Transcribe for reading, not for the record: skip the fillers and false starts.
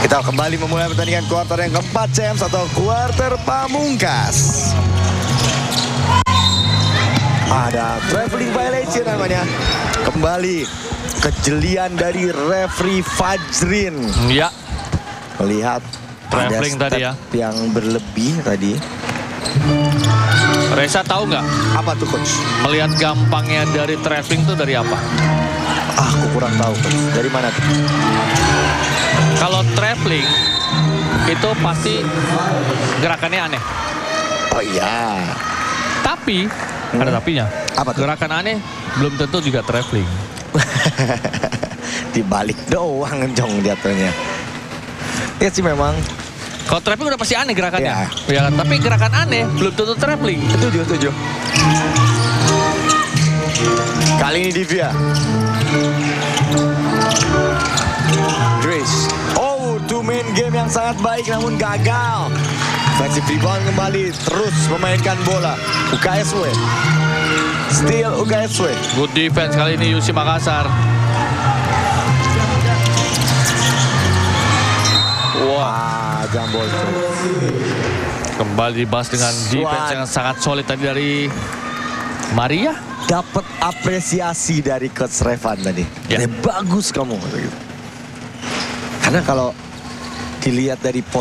Kita kembali memulai pertandingan kuarter yang keempat, champs, atau kuarter pamungkas. Ada traveling violation namanya. Kembali kejelian dari referee Fajrin. Ya. Melihat Traveling ada tadi ya. yang berlebih tadi. Reza tahu nggak? Apa tuh, coach? Melihat gampangnya dari traveling itu dari apa? Aku kurang tahu, coach. Dari mana tuh? Kalau traveling itu pasti gerakannya aneh. Oh iya. Tapi ada tapinya. Apa tuh? Gerakan aneh belum tentu juga traveling. Dibalik doang Jong jatuhnya. Ya sih memang. Kalau traveling udah pasti aneh gerakannya. Ya. Ya kan? Tapi gerakan aneh belum tentu traveling. Setuju. Kali ini Divya. Grace. Oh, to main game yang sangat baik namun gagal. Offensive rebound kembali, terus memainkan bola. UKSW. Steal UKSW. Good defense kali ini UC Makassar. Wah, jambol. Kembali dibahas dengan defense yang sangat solid tadi dari Maria. Dapat apresiasi dari Coach Revan tadi. Ya. Bagus kamu. Karena kalau dilihat dari